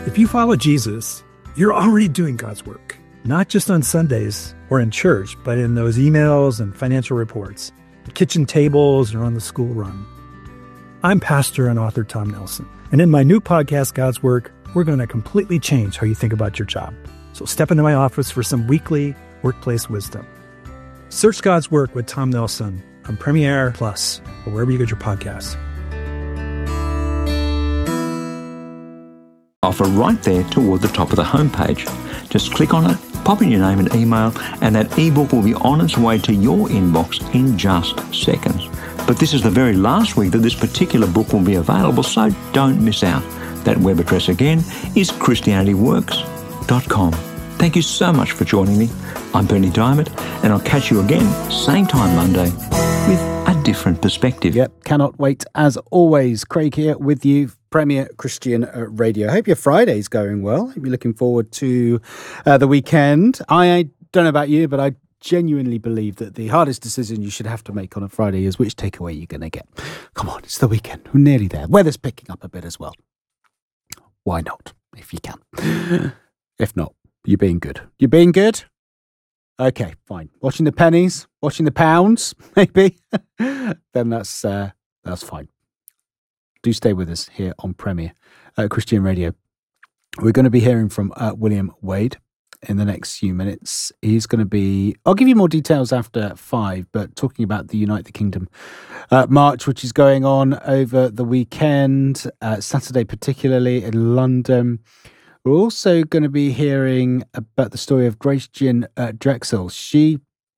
If you follow Jesus, you're already doing God's work, not just on Sundays or in church, but in those emails and financial reports, the kitchen tables, or on the school run. I'm pastor and author Tom Nelson, and in my new podcast, God's Work, we're going to completely change how you think about your job. So step into my office for some weekly workplace wisdom. Search God's Work with Tom Nelson on Premiere Plus or wherever you get your podcasts. Offer right there toward the top of the homepage. Just click on it, pop in your name and email, and that ebook will be on its way to your inbox in just seconds. But this is the very last week that this particular book will be available, so don't miss out. That web address again is ChristianityWorks.com. Thank you so much for joining me. I'm Berni Dymet, and I'll catch you again, same time Monday, with a different perspective. Yep, cannot wait. As always, Craig here with you, Premier Christian Radio. I hope your Friday's going well. Hope you're looking forward to the weekend. I don't know about you, but I genuinely believe that the hardest decision you should have to make on a Friday is which takeaway you're going to get. Come on, it's the weekend. We're nearly there. Weather's picking up a bit as well. Why not, if you can? If not, you're being good. You're being good? Okay, fine. Watching the pennies, watching the pounds, maybe. Then that's fine. Do stay with us here on Premier Christian Radio. We're going to be hearing from William Wade in the next few minutes. He's going to be, I'll give you more details after 5, but talking about the Unite the Kingdom march, which is going on over the weekend, Saturday particularly in London. We're also going to be hearing about the story of Grace Jin Drexel. She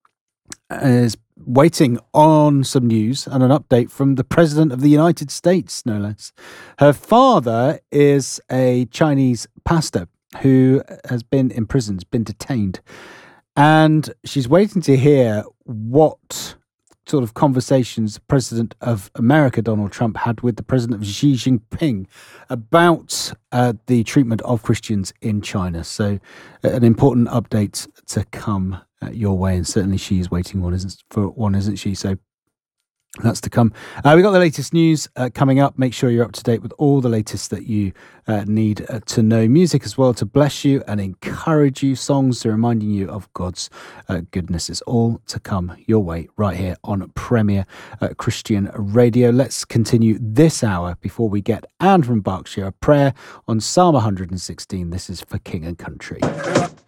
is waiting on some news and an update from the President of the United States, no less. Her father is a Chinese pastor who has been imprisoned, has been detained, and she's waiting to hear what sort of conversations the President of America, Donald Trump, had with the President of Xi Jinping about the treatment of Christians in China. So an important update to come your way, and certainly she is waiting for one, isn't she? So that's to come. We got the latest news coming up. Make sure you're up to date with all the latest that you need to know. Music as well to bless you and encourage you. Songs reminding you of God's goodness. It's all to come your way right here on Premier Christian Radio. Let's continue this hour before we get Anne from Berkshire, a prayer on Psalm 116. This is for King and Country.